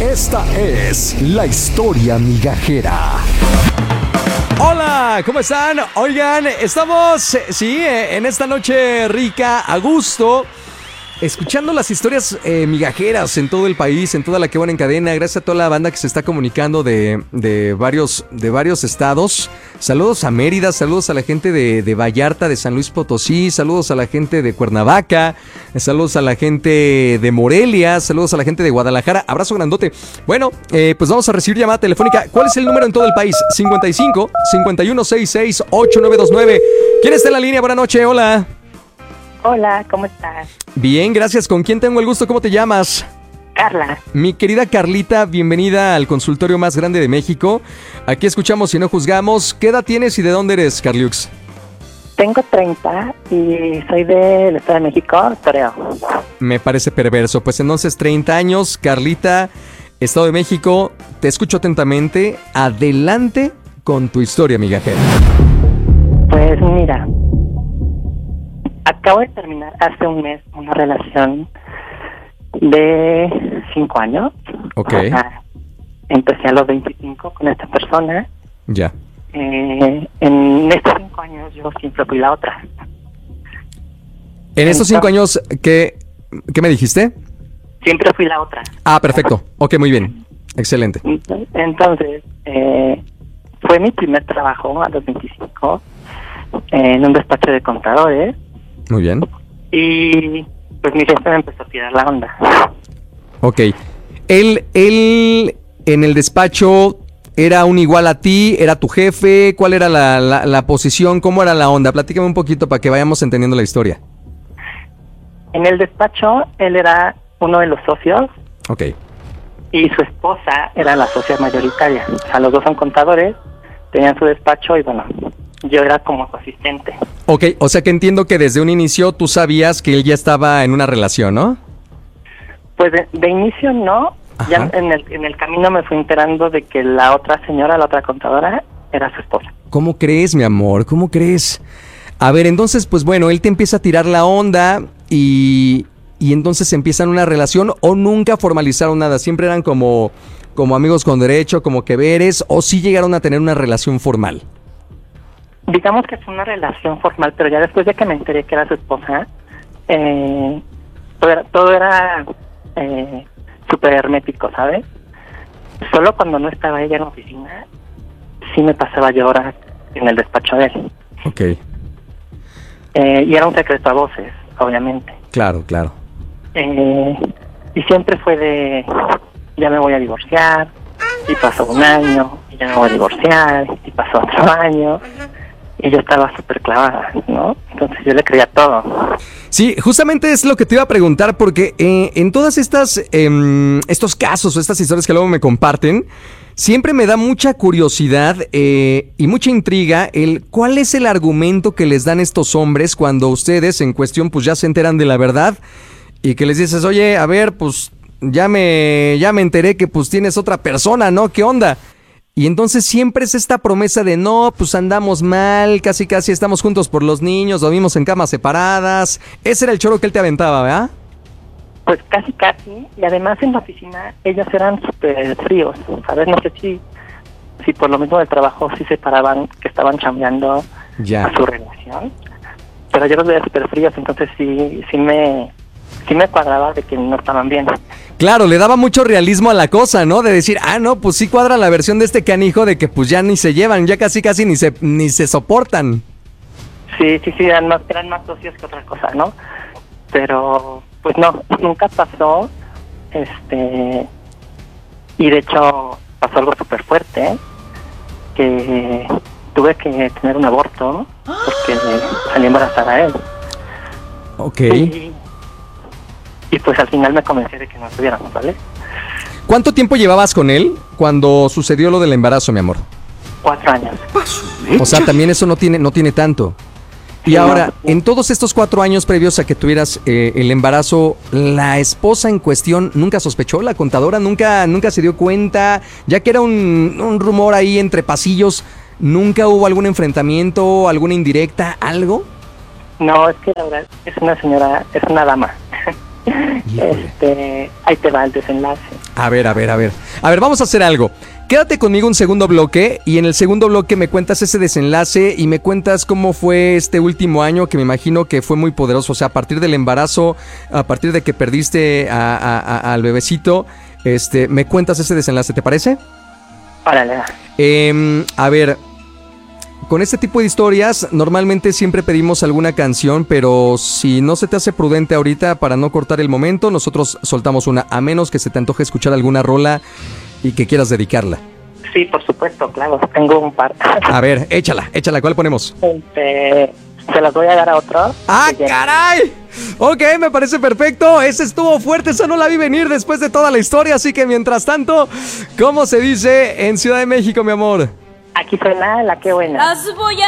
Esta es la historia migajera. Hola, ¿cómo están? Oigan, estamos, en esta noche rica, a gusto, escuchando las historias migajeras en todo el país, en toda la que van en cadena. Gracias a toda la banda que se está comunicando de varios estados. Saludos a Mérida, saludos a la gente de Vallarta, de San Luis Potosí, saludos a la gente de Cuernavaca, saludos a la gente de Morelia, saludos a la gente de Guadalajara. Abrazo grandote. Bueno, pues vamos a recibir llamada telefónica. ¿Cuál es el número en todo el país? 55 5166 8929. ¿Quién está en la línea? Buenas noches, hola. Hola, ¿cómo estás? Bien, gracias. ¿Con quién tengo el gusto? ¿Cómo te llamas? Carla. Mi querida Carlita, bienvenida al consultorio más grande de México. Aquí escuchamos y no juzgamos. ¿Qué edad tienes y de dónde eres, Carliux? Tengo 30 y soy del Estado de México, Toreo. Me parece perverso. Pues entonces 30 años, Carlita, Estado de México. Te escucho atentamente. Adelante con tu historia migajera. Pues mira, acabo de terminar hace un mes una relación de 5 años. Ok. Empecé a los 25 con esta persona. Ya. En estos 5 años yo siempre fui la otra. En estos 5 años, ¿qué me dijiste? Siempre fui la otra. Ah, perfecto. Ok, muy bien. Excelente. Entonces, fue mi primer trabajo a los 25 en un despacho de contadores. Muy bien. Y pues mi jefe me empezó a tirar la onda. Ok. Él en el despacho era un igual a ti, era tu jefe. ¿Cuál era la posición? ¿Cómo era la onda? Platícame un poquito para que vayamos entendiendo la historia. En el despacho él era uno de los socios. Ok. Y su esposa era la socia mayoritaria. O sea, los dos son contadores, tenían su despacho y bueno, yo era como su asistente. Ok, o sea que entiendo que desde un inicio tú sabías que él ya estaba en una relación, ¿no? Pues de inicio no. Ajá. Ya en el camino me fui enterando de que la otra señora, la otra contadora, era su esposa. ¿Cómo crees, mi amor? ¿Cómo crees? A ver, entonces, pues bueno, él te empieza a tirar la onda y entonces empiezan una relación, o nunca formalizaron nada, siempre eran como amigos con derecho, como que veres, o sí llegaron a tener una relación formal. Digamos que fue una relación formal, pero ya después de que me enteré que era su esposa, todo era súper hermético, ¿sabes? Solo cuando no estaba ella en la oficina, sí me pasaba yo horas en el despacho de él. Ok. Y era un secreto a voces, obviamente. Claro, claro. Y siempre fue de, ya me voy a divorciar, y pasó un año, y ya me voy a divorciar, y pasó otro año. Y yo estaba súper clavada, ¿no? Entonces yo le creía todo. Sí, justamente es lo que te iba a preguntar, porque en todas estos casos o estas historias que luego me comparten, siempre me da mucha curiosidad y mucha intriga cuál es el argumento que les dan estos hombres cuando ustedes en cuestión pues ya se enteran de la verdad y que les dices, oye, a ver, pues ya me enteré que pues tienes otra persona, ¿no? ¿Qué onda? Y entonces siempre es esta promesa de no, pues andamos mal, casi estamos juntos por los niños, dormimos en camas separadas. Ese era el choro que él te aventaba, ¿verdad? Pues casi, y además en la oficina ellos eran súper fríos, ¿sabes? No sé si por lo mismo del trabajo sí se paraban, que estaban chambeando a su relación, pero yo los veía súper fríos, entonces sí me cuadraba de que no estaban bien. Claro, le daba mucho realismo a la cosa, ¿no? De decir, no, pues sí cuadra la versión de este canijo de que pues ya ni se llevan, ya casi ni se soportan. Sí, eran más socios que otra cosa, ¿no? Pero pues no, nunca pasó, y de hecho pasó algo súper fuerte, que tuve que tener un aborto porque salí embarazada a él. Ok. Y pues al final me convencí de que no estuviéramos, ¿vale? ¿Cuánto tiempo llevabas con él cuando sucedió lo del embarazo, mi amor? 4 años. O sea, también eso no tiene tanto. Y ahora, en todos estos 4 años previos a que tuvieras el embarazo, ¿la esposa en cuestión nunca sospechó? ¿La contadora nunca se dio cuenta? Ya que era un rumor ahí entre pasillos, ¿nunca hubo algún enfrentamiento, alguna indirecta, algo? No, es que la verdad es una señora, es una dama. Ahí te va el desenlace. A ver, vamos a hacer algo. Quédate conmigo un segundo bloque y en el segundo bloque me cuentas ese desenlace y me cuentas cómo fue este último año, que me imagino que fue muy poderoso. O sea, a partir del embarazo, a partir de que perdiste al bebecito, me cuentas ese desenlace, ¿te parece? Órale. A ver, con este tipo de historias normalmente siempre pedimos alguna canción, pero si no se te hace prudente ahorita para no cortar el momento, nosotros soltamos una, a menos que se te antoje escuchar alguna rola y que quieras dedicarla. Sí, por supuesto, claro, tengo un par. A ver, échala, ¿cuál ponemos? Se las voy a dar a otro. ¡Ah, caray! Ok, me parece perfecto. Ese estuvo fuerte, esa no la vi venir después de toda la historia. Así que mientras tanto, ¿cómo se dice en Ciudad de México, mi amor? Aquí suena La Qué Buena. Las voy a